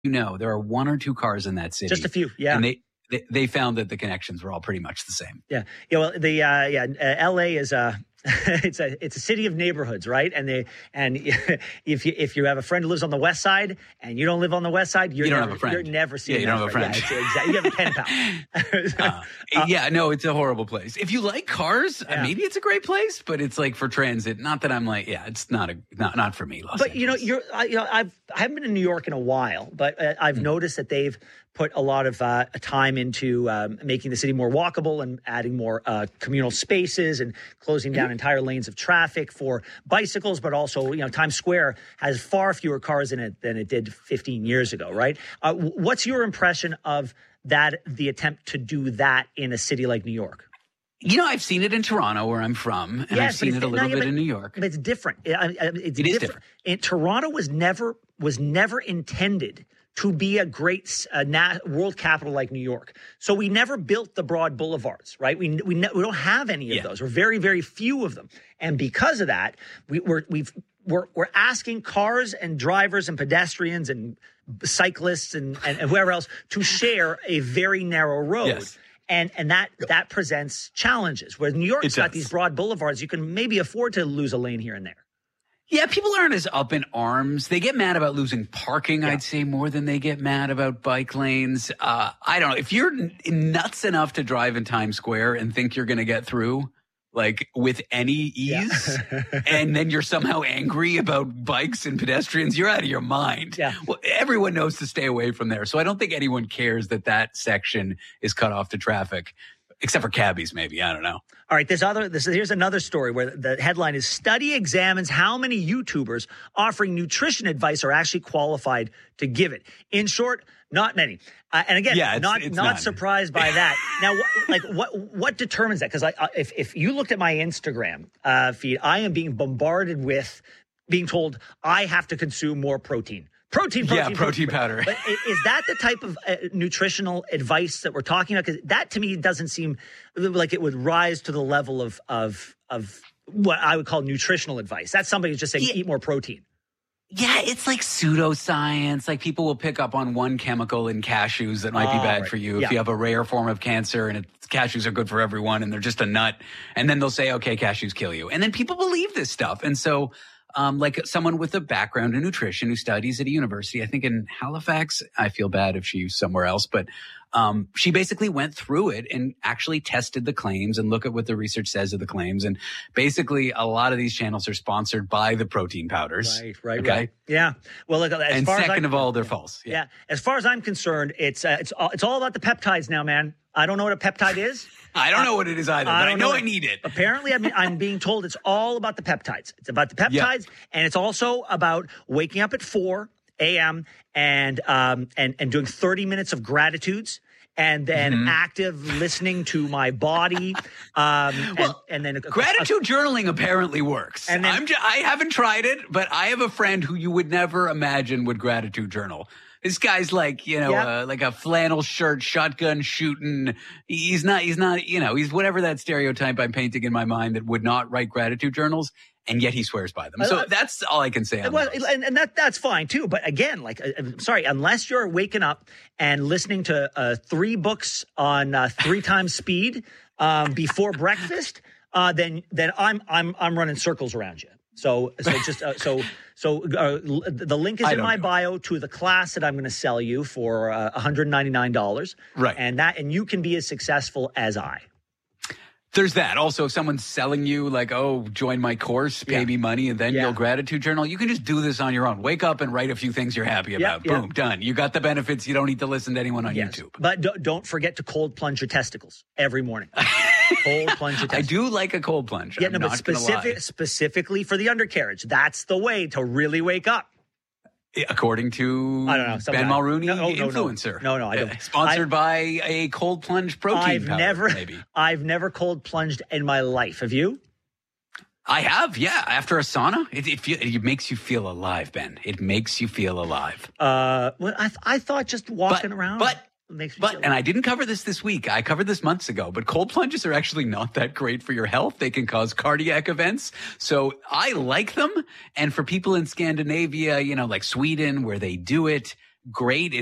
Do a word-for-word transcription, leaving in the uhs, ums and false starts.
you know, there are one or two cars in that city. Just a few, yeah. And they, they, they found that the connections were all pretty much the same. Yeah. Yeah. Well, the, uh, yeah, uh, L A is, uh, it's a it's a city of neighborhoods, right? And they and if you if you have a friend who lives on the west side and you don't live on the west side, you're you don't never, have a friend. You're never seeing. Yeah, you don't have a friend. Yeah, exactly. You have a pen pal. uh, uh, yeah, no, it's a horrible place. If you like cars, yeah. uh, maybe it's a great place, but it's like for transit. Not that I'm like, yeah, it's not a not not for me. Los but Angeles. you know, you're uh, you know, I've I haven't been in New York in a while, but uh, I've mm. noticed that they've put a lot of uh, time into um, making the city more walkable and adding more uh, communal spaces and closing down mm-hmm. entire lanes of traffic for bicycles, but also, you know, Times Square has far fewer cars in it than it did fifteen years ago, right? Uh, what's your impression of that, the attempt to do that in a city like New York? You know, I've seen it in Toronto, where I'm from, and yes, I've seen it a little no, bit but, in New York. But it's different. It's it different. is different. And Toronto was never was never intended to be a great uh, na- world capital like New York. So we never built the broad boulevards, right? We we, ne- we don't have any of yeah. those. We're very, very few of them. And because of that, we, we're, we've, we're, we're asking cars and drivers and pedestrians and cyclists and, and, and whoever else to share a very narrow road. Yes. And and that that presents challenges. Where New York's got these broad boulevards, you can maybe afford to lose a lane here and there. Yeah, people aren't as up in arms. They get mad about losing parking, yeah. I'd say, more than they get mad about bike lanes. Uh, I don't know. If you're n- nuts enough to drive in Times Square and think you're going to get through, like, with any ease, yeah. and then you're somehow angry about bikes and pedestrians, you're out of your mind. Yeah. Well, everyone knows to stay away from there. So I don't think anyone cares that that section is cut off to traffic. Except for cabbies, maybe. I don't know. All right, this other this here's another story where the headline is Study examines how many YouTubers offering nutrition advice are actually qualified to give it. In short, not many. Uh, and again, yeah, it's, not it's not, not surprised by that. Now, wh- like what what determines that? Because I, I, if if you looked at my Instagram uh, feed, I am being bombarded with being told I have to consume more protein. Protein, protein, yeah, protein, protein powder. But is that the type of uh, nutritional advice that we're talking about? Because that, to me, doesn't seem like it would rise to the level of of of what I would call nutritional advice. That's somebody who's just saying, yeah. eat more protein. Yeah, it's like pseudoscience. Like people will pick up on one chemical in cashews that might oh, be bad right. for you. Yeah. If you have a rare form of cancer and it's, cashews are good for everyone and they're just a nut. And then they'll say, okay, cashews kill you. And then people believe this stuff. And so Um, like someone with a background in nutrition who studies at a university, I think in Halifax. I feel bad if she's somewhere else, but um, she basically went through it and actually tested the claims and look at what the research says of the claims. And basically, a lot of these channels are sponsored by the protein powders. Right, right, okay? right. Yeah. Well, look, as and far second as of all, they're false. Yeah. yeah. As far as I'm concerned, it's uh, it's all, it's all about the peptides now, man. I don't know what a peptide is. I don't know what it is either, I but I know, know I need it. Apparently, I'm, I'm being told it's all about the peptides. It's about the peptides, yep. and it's also about waking up at four a.m. and um and and doing thirty minutes of gratitudes. And then mm-hmm. active listening to my body. Um, well, and, and then a, gratitude a, journaling apparently works. And then, I'm j- I haven't tried it, but I have a friend who you would never imagine would gratitude journal. This guy's like, you know, yeah. uh, like a flannel shirt, shotgun shooting. He's not, he's not, you know, he's whatever that stereotype I'm painting in my mind that would not write gratitude journals. And yet he swears by them. So uh, that's all I can say on well, those. And, and that that's fine, too. But again, like, uh, sorry, unless you're waking up and listening to uh, three books on uh, three times speed um, before breakfast, uh, then then I'm I'm I'm running circles around you. So so just uh, so so uh, the link is in my know. bio to the class that I'm going to sell you for uh, one hundred ninety-nine dollars. Right. And that and you can be as successful as I. There's that. Also, if someone's selling you like, oh, join my course, pay yeah. me money, and then yeah. you'll gratitude journal, you can just do this on your own. Wake up and write a few things you're happy about. Yeah, Boom, yeah. done. You got the benefits. You don't need to listen to anyone on yes. YouTube. But do, don't forget to cold plunge your testicles every morning. Cold plunge your testicles. I do like a cold plunge. Yeah, I'm no, not but specific, specifically for the undercarriage. That's the way to really wake up. According to I don't know, Ben guy. Mulrooney, no, no, influencer. No, no, I don't. Yeah, sponsored I, by a cold plunge protein I've powder, never, maybe. I've never cold plunged in my life. Have you? I have, yeah. After a sauna, it it, feel, it makes you feel alive, Ben. It makes you feel alive. Uh, well, I I thought just walking but, around. But makes me but feel and I didn't cover this this week. I covered this months ago. But cold plunges are actually not that great for your health. They can cause cardiac events. So I like them. And for people in Scandinavia, you know, like Sweden, where they do it, great.